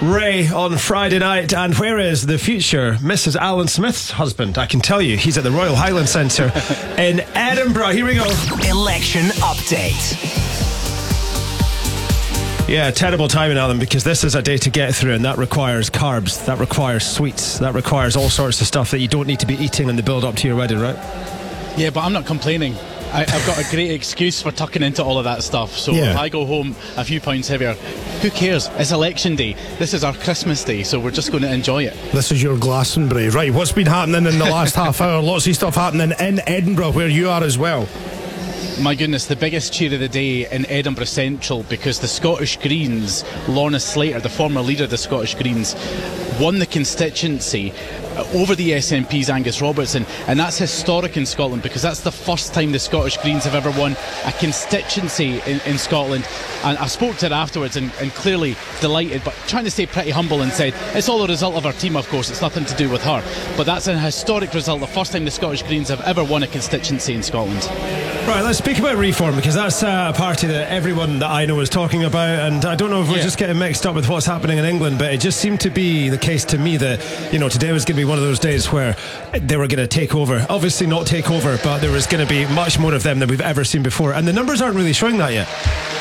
Ray on Friday night. And where is the future Mrs. Alan Smith's husband? I can tell you, he's at the Royal Highland Centre in Edinburgh. Here we go. Election update. Yeah, terrible timing, Alan, because this is a day to get through, and that requires carbs, that requires sweets, that requires all sorts of stuff that you don't need to be eating in the build-up to your wedding, right? Yeah, but I'm not complaining. I've got a great excuse for tucking into all of that stuff. So if I go home a few pounds heavier, who cares? It's election day. This is our Christmas day, so we're just going to enjoy it. This is your Glastonbury. Right, what's been happening in the last half hour? Lots of stuff happening in Edinburgh, where you are as well. My goodness, the biggest cheer of the day in Edinburgh Central, because the Scottish Greens, Lorna Slater, the former leader of the Scottish Greens, won the constituency over the SNP's Angus Robertson, and that's historic in Scotland, because that's the first time the Scottish Greens have ever won a constituency in Scotland. And I spoke to her afterwards, and clearly delighted, but trying to stay pretty humble, and said it's all a result of our team, of course, it's nothing to do with her, but that's a historic result, the first time the Scottish Greens have ever won a constituency in Scotland. Right, let's speak about Reform, because that's a party that everyone that I know is talking about, and I don't know if we're just getting mixed up with what's happening in England, but it just seemed to be the case to me that, you know, today was going to be one of those days where they were going to take over. Obviously not take over, but there was going to be much more of them than we've ever seen before, and the numbers aren't really showing that yet.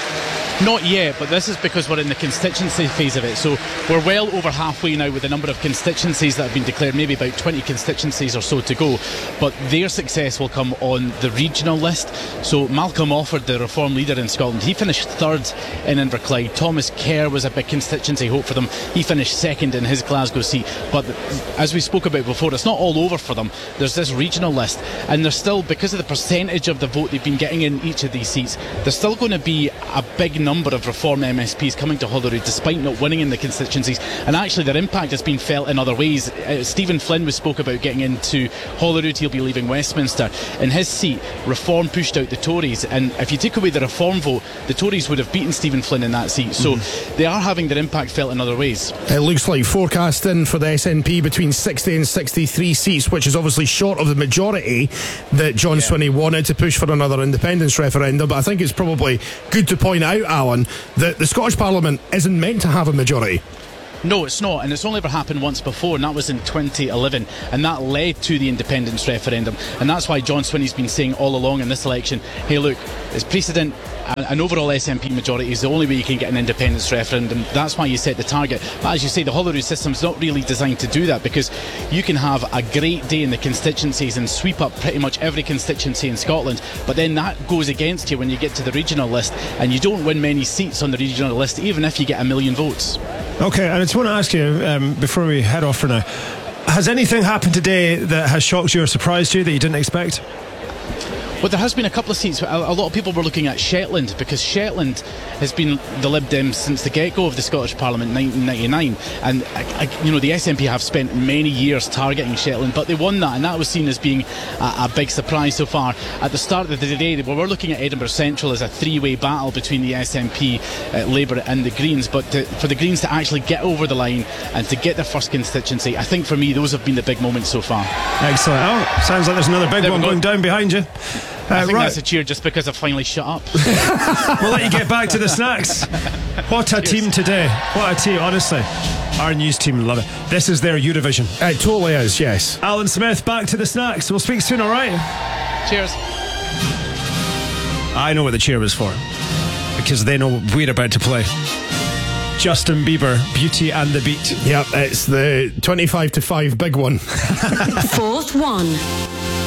Not yet, but this is because we're in the constituency phase of it. So we're well over halfway now with the number of constituencies that have been declared, maybe about 20 constituencies or so to go. But their success will come on the regional list. So Malcolm Offord, the Reform leader in Scotland, he finished third in Inverclyde. Thomas Kerr was a big constituency hope for them. He finished second in his Glasgow seat. But as we spoke about before, it's not all over for them. There's this regional list, and there's still, because of the percentage of the vote they've been getting in each of these seats, there's still going to be a big number of Reform MSPs coming to Holyrood despite not winning in the constituencies, and actually their impact has been felt in other ways. Stephen Flynn was spoke about getting into Holyrood. He'll be leaving Westminster. In his seat, Reform pushed out the Tories, and if you take away the Reform vote, the Tories would have beaten Stephen Flynn in that seat. So they are having their impact felt in other ways. It looks like forecasting for the SNP between 60 and 63 seats, which is obviously short of the majority that John Swinney wanted to push for another independence referendum. But I think it's probably good to point out, Alan, that the Scottish Parliament isn't meant to have a majority. No, it's not, and it's only ever happened once before, and that was in 2011, and that led to the independence referendum. And that's why John Swinney's been saying all along in this election, hey look, it's precedent, an overall SNP majority is the only way you can get an independence referendum. That's why you set the target. But as you say, the Holyrood system's not really designed to do that, because you can have a great day in the constituencies and sweep up pretty much every constituency in Scotland, but then that goes against you when you get to the regional list, and you don't win many seats on the regional list even if you get 1 million votes. Okay, and I just want to ask you, before we head off for now, has anything happened today that has shocked you or surprised you that you didn't expect? Well, there has been a couple of seats. A lot of people were looking at Shetland, because Shetland has been the Lib Dems since the get-go of the Scottish Parliament in 1999, and you know, the SNP have spent many years targeting Shetland, but they won that, and that was seen as being a big surprise so far. At the start of the day, we were looking at Edinburgh Central as a three-way battle between the SNP, Labour and the Greens, but for the Greens to actually get over the line and to get their first constituency, I think for me those have been the big moments so far. Excellent. Oh, sounds like there's another big one going down behind you. I think that's a cheer just because I've finally shut up. We'll let you get back to the snacks. What a team today. What a team, honestly. Our news team love it. This is their Eurovision. It totally is, yes. Alan Smith, back to the snacks. We'll speak soon, alright? Cheers. I know what the cheer was for, because they know we're about to play. Justin Bieber, Beauty and the Beat. Yep, it's the 25 to 5 big one. Fourth one.